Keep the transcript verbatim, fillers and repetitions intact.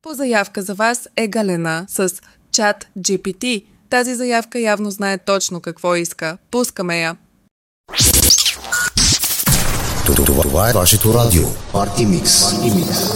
По заявка за вас е Галена с Чат джи пи ти. Тази заявка явно знае точно какво иска. Пускаме я. Това е вашето радио. Парти Микс.